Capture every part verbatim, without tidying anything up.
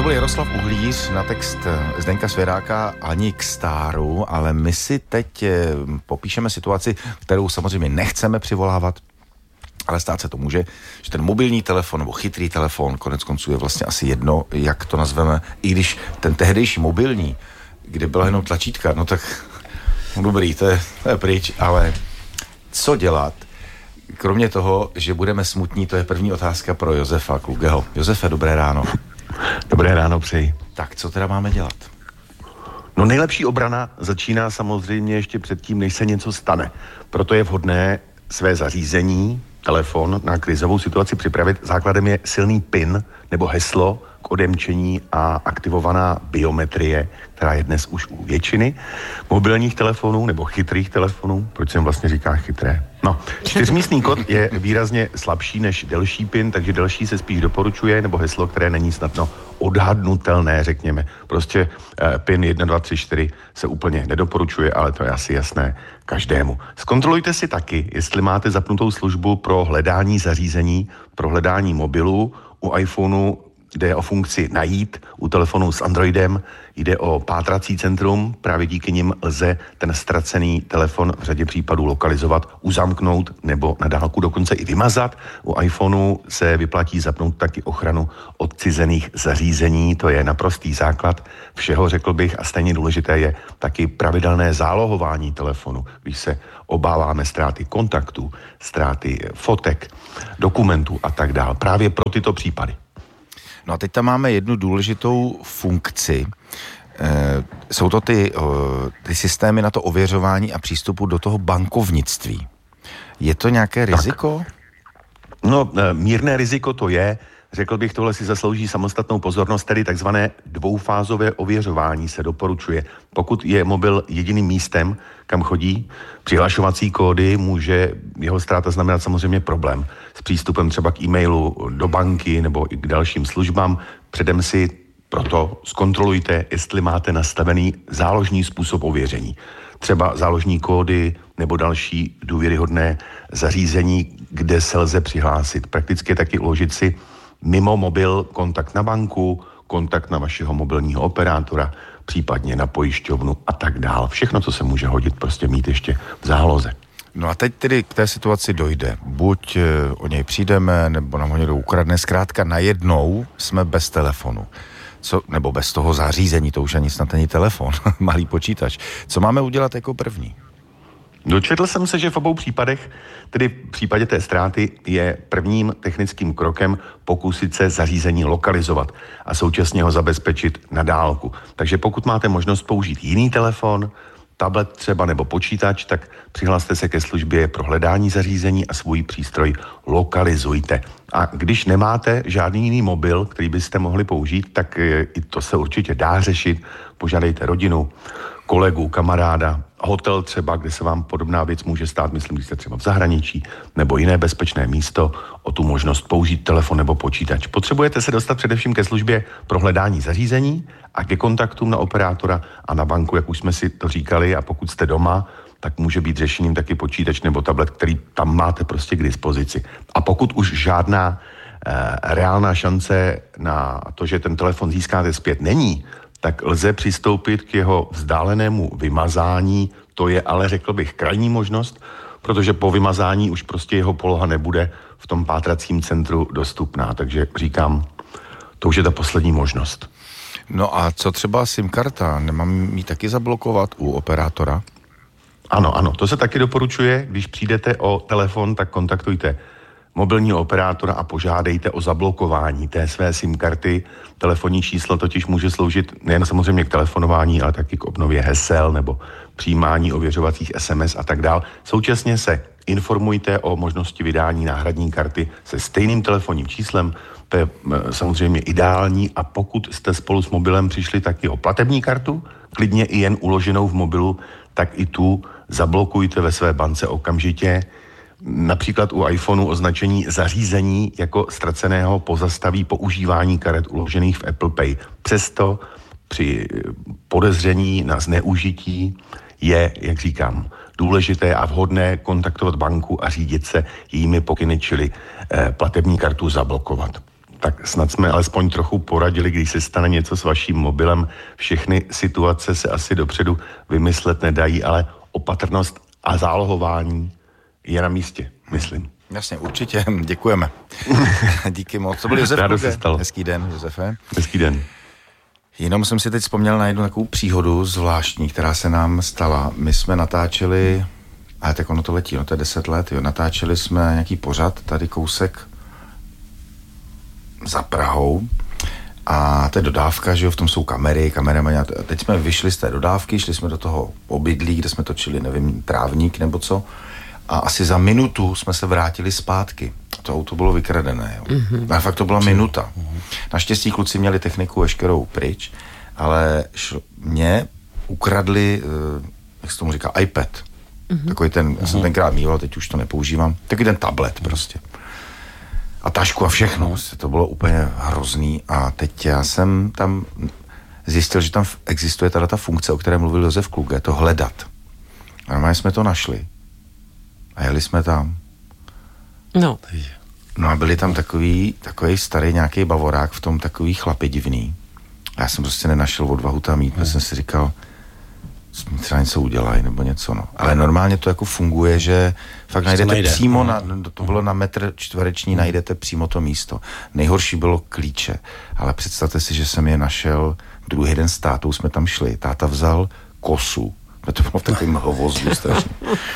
byl Jaroslav Uhlíř na text Zdeňka Svěráka Ani k stáru, ale my si teď popíšeme situaci, kterou samozřejmě nechceme přivolávat, ale stát se to může, že ten mobilní telefon nebo chytrý telefon, konec konců je vlastně asi jedno, jak to nazveme, i když ten tehdejší mobilní, kde byla jenom tlačítka, no tak no dobrý, to je, to je pryč, ale co dělat? Kromě toho, že budeme smutní, to je první otázka pro Josefa Klugeho. Josefe, dobré ráno. Dobré ráno, přeji. Tak co teda máme dělat? No nejlepší obrana začíná samozřejmě ještě předtím, než se něco stane. Proto je vhodné své zařízení, telefon na krizovou situaci připravit. Základem je silný PIN nebo heslo k odemčení a aktivovaná biometrie, která je dnes už u většiny mobilních telefonů nebo chytrých telefonů. Proč se jim vlastně říká chytré? No, čtyřmístný kód je výrazně slabší než delší PIN, takže delší se spíš doporučuje, nebo heslo, které není snadno odhadnutelné, řekněme. Prostě eh, PIN jedna, dva, tři, čtyři se úplně nedoporučuje, ale to je asi jasné každému. Zkontrolujte si taky, jestli máte zapnutou službu pro hledání zařízení, pro hledání mobilu. U iPhoneu jde o funkci najít, u telefonu s Androidem jde o pátrací centrum, právě díky nim lze ten ztracený telefon v řadě případů lokalizovat, uzamknout nebo na dálku dokonce i vymazat. U iPhoneu se vyplatí zapnout taky ochranu odcizených zařízení, to je naprostý základ všeho, řekl bych, a stejně důležité je taky pravidelné zálohování telefonu, když se obáváme ztráty kontaktů, ztráty fotek, dokumentů a tak dál, právě pro tyto případy. No a teď tam máme jednu důležitou funkci. E, jsou to ty, o, ty systémy na to ověřování a přístupu do toho bankovnictví. Je to nějaké riziko? Tak. No, mírné riziko to je. Řekl bych, tohle si zaslouží samostatnou pozornost, tedy takzvané dvoufázové ověřování se doporučuje. Pokud je mobil jediným místem, kam chodí přihlašovací kódy, může jeho ztráta znamenat samozřejmě problém s přístupem třeba k e-mailu, do banky nebo i k dalším službám. Předem si proto zkontrolujte, jestli máte nastavený záložní způsob ověření. Třeba záložní kódy nebo další důvěryhodné zařízení, kde se lze přihlásit. Prakticky je taky uložit si mimo mobil kontakt na banku, kontakt na vašeho mobilního operátora, případně na pojišťovnu a tak dál. Všechno, co se může hodit, prostě mít ještě v záloze. No a teď tedy k té situaci dojde. Buď o něj přijdeme, nebo nám ho někdo ukradne. Zkrátka najednou jsme bez telefonu. Co, nebo bez toho zařízení, to už ani snad není telefon, malý počítač. Co máme udělat jako první? Dočetl jsem se, že v obou případech, tedy v případě té ztráty, je prvním technickým krokem pokusit se zařízení lokalizovat a současně ho zabezpečit na dálku. Takže pokud máte možnost použít jiný telefon, tablet třeba nebo počítač, tak přihlaste se ke službě pro hledání zařízení a svůj přístroj lokalizujte. A když nemáte žádný jiný mobil, který byste mohli použít, tak i to se určitě dá řešit. Požádejte rodinu, kolegu, kamaráda, hotel třeba, kde se vám podobná věc může stát, myslím, když jste třeba v zahraničí, nebo jiné bezpečné místo, o tu možnost použít telefon nebo počítač. Potřebujete se dostat především ke službě pro hledání zařízení a ke kontaktům na operátora a na banku, jak už jsme si to říkali, a pokud jste doma, tak může být řešením taky počítač nebo tablet, který tam máte prostě k dispozici. A pokud už žádná eh, reálná šance na to, že ten telefon získáte zpět, není, tak lze přistoupit k jeho vzdálenému vymazání. To je ale, řekl bych, krajní možnost, protože po vymazání už prostě jeho poloha nebude v tom pátracím centru dostupná. Takže říkám, to už je ta poslední možnost. No a co třeba SIM karta? Nemám ji taky zablokovat u operátora? Ano, ano, to se taky doporučuje. Když přijdete o telefon, tak kontaktujte mobilního operátora a požádejte o zablokování té své SIM karty. Telefonní číslo totiž může sloužit nejen samozřejmě k telefonování, ale taky k obnově hesel nebo přijímání ověřovacích es em es a tak dál. Současně se informujte o možnosti vydání náhradní karty se stejným telefonním číslem. To je samozřejmě ideální, a pokud jste spolu s mobilem přišli taky o platební kartu, klidně i jen uloženou v mobilu, tak i tu zablokujte ve své bance okamžitě. Například u iPhoneu označení zařízení jako ztraceného pozastaví používání karet uložených v Apple Pay. Přesto při podezření na zneužití je, jak říkám, důležité a vhodné kontaktovat banku a řídit se jejími pokyny, čili eh, platební kartu zablokovat. tak snad jsme alespoň trochu poradili, když se stane něco s vaším mobilem. Všechny situace se asi dopředu vymyslet nedají, ale opatrnost a zálohování je na místě, myslím. Jasně, určitě, děkujeme. Díky moc. To byl Josef Kluge. Hezký den, Josefe. Hezký den. Jenom jsem si teď vzpomněl na jednu takovou příhodu zvláštní, která se nám stala. My jsme natáčeli, ale tak ono to letí, no to je deset let, jo, natáčeli jsme nějaký pořad, tady kousek za Prahou a to je dodávka, že jo, v tom jsou kamery, kameramani a teď jsme vyšli z té dodávky, šli jsme do toho obydlí, kde jsme točili, nevím, trávník nebo co a asi za minutu jsme se vrátili zpátky. To auto bylo vykradené, jo. Mm-hmm. A fakt to byla minuta. Mm-hmm. Naštěstí kluci měli techniku veškerou pryč, ale šlo, mě ukradli, jak se tomu říká, iPad. Mm-hmm. Takový ten, mm-hmm. já jsem tenkrát mýval, teď už to nepoužívám, takový ten tablet prostě. A tašku a všechno, prostě to bylo úplně hrozný a teď já jsem tam zjistil, že tam existuje tato ta funkce, o které mluvil Josef Kluge, to hledat. A normálně jsme to našli a jeli jsme tam. No. No a byli tam takový, takový starý nějaký bavorák v tom, takový chlapi divný. A já jsem prostě nenašel odvahu tam jít, protože jsem si říkal, třeba něco udělají nebo něco, no. Ale normálně to jako funguje, že fakt najdete najde. přímo, na, to bylo na metr čtvereční, najdete přímo to místo. Nejhorší bylo klíče, ale představte si, že jsem je našel druhý den s tátou, jsme tam šli, táta vzal kosu, to bylo v takovém hovozu strašně.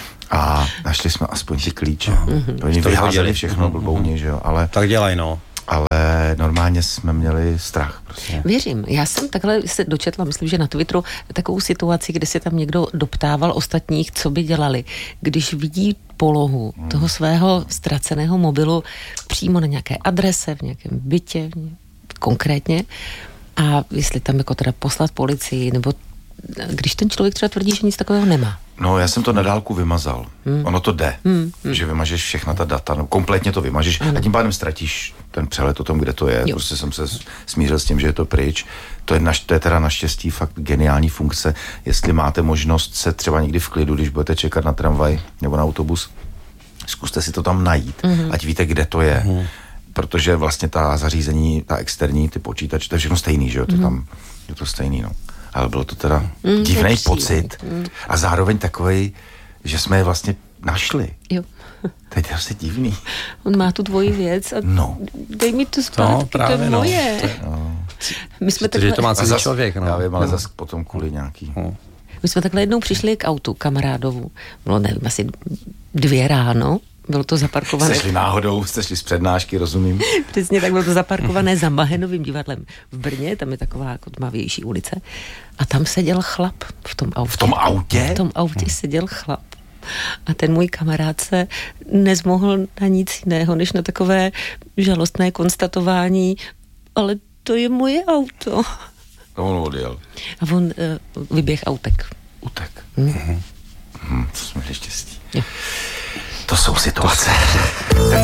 A našli jsme aspoň ty klíče. Mm-hmm. Oni vyházeli všechno blbouně, že jo, ale... Tak dělaj, no. Ale normálně jsme měli strach. Prostě. Věřím. Já jsem takhle se dočetla, myslím, že na Twitteru, takovou situaci, kde se tam někdo doptával ostatních, co by dělali, když vidí polohu hmm. toho svého ztraceného mobilu přímo na nějaké adrese, v nějakém bytě, konkrétně, a jestli tam jako teda poslat policii, nebo když ten člověk třeba tvrdí, že nic takového nemá. No, já jsem to na dálku vymazal. Hmm. Ono to jde, hmm. že vymažeš všechna ta data, no, kompletně to vymažeš ano. a tím pádem ztratíš ten přehled o tom, kde to je. Jo. Prostě jsem se smířil s tím, že je to pryč. To je, naš, to je teda naštěstí fakt geniální funkce. Jestli máte možnost se třeba někdy v klidu, když budete čekat na tramvaj nebo na autobus, zkuste si to tam najít, hmm. ať víte, kde to je. Hmm. Protože vlastně ta zařízení, ta externí, ty počítač, to je všechno stejný, že jo, to hmm. tam je to stejný, no. Ale bylo to teda mm, divný pocit mm. a zároveň takovej, že jsme je vlastně našli. Jo. To je prostě divný. On má tu tvoji věc a no. dej mi to zpátky, no, právě, to je moje. No. No. My jsme takhle... to má celý zas, člověk, no. Já vím, ale no. zase potom kvůli nějaký... No. My jsme takhle jednou přišli k autu kamarádovu. Bylo, nevím, asi dvě ráno. Bylo to zaparkované... Jste šli náhodou, jste šli z přednášky, rozumím. Přesně tak, bylo to zaparkované za Mahenovým divadlem v Brně, tam je taková jako tmavější ulice. A tam seděl chlap v tom autě. V tom autě? V tom autě hmm. seděl chlap. A ten můj kamarád se nezmohl na nic jiného, než na takové žalostné konstatování, ale to je moje auto. A on odjel. A on uh, vyběh autek. Utek. Hmm. Hmm. Hmm, to jsme měli štěstí. Jo. To jsou situace.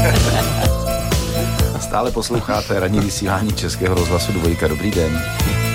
Stále posloucháte ranní vysílání Českého rozhlasu Dvojka. Dobrý den.